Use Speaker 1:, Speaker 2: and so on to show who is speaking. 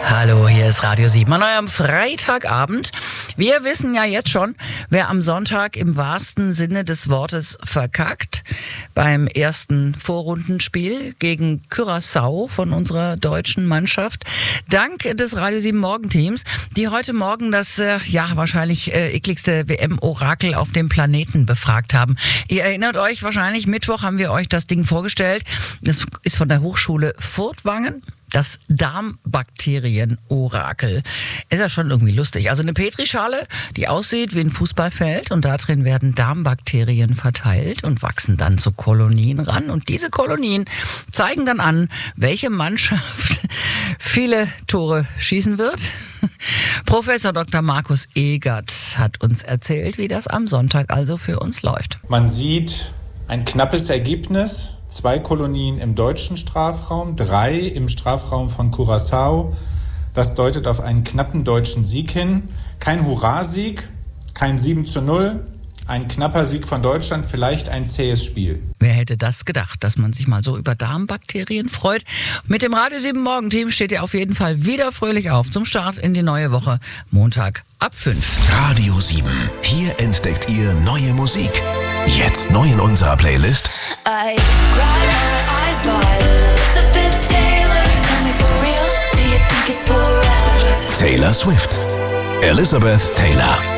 Speaker 1: Hallo, hier ist Radio 7 an eurem Freitagabend. Wir wissen ja jetzt schon, wer am Sonntag im wahrsten Sinne des Wortes verkackt. Beim ersten Vorrundenspiel gegen Curaçao von unserer deutschen Mannschaft. Dank des Radio 7 Morgenteams, die heute Morgen das wahrscheinlich ekligste WM-Orakel auf dem Planeten befragt haben. Ihr erinnert euch wahrscheinlich, Mittwoch haben wir euch das Ding vorgestellt. Das ist von der Hochschule Furtwangen. Das Darmbakterien-Orakel. Ist ja schon irgendwie lustig. Also eine Petrischale, die aussieht wie ein Fußballfeld und da drin werden Darmbakterien verteilt und wachsen dann zu Kolonien ran. Und diese Kolonien zeigen dann an, welche Mannschaft viele Tore schießen wird. Professor Dr. Markus Egert hat uns erzählt, wie das am Sonntag also für uns läuft.
Speaker 2: Man sieht ein knappes Ergebnis. 2 Kolonien im deutschen Strafraum, 3 im Strafraum von Curaçao. Das deutet auf einen knappen deutschen Sieg hin. Kein Hurrasieg, kein 7:0, ein knapper Sieg von Deutschland, vielleicht ein zähes Spiel.
Speaker 1: Wer hätte das gedacht, dass man sich mal so über Darmbakterien freut? Mit dem Radio 7 Morgenteam steht ihr auf jeden Fall wieder fröhlich auf zum Start in die neue Woche, Montag ab 5.
Speaker 3: Radio 7, hier entdeckt ihr neue Musik. Jetzt neu in unserer Playlist.
Speaker 4: I cry my eyes wide. Elizabeth Taylor, tell me for real, do you think it's forever?
Speaker 3: Taylor Swift. Elizabeth Taylor.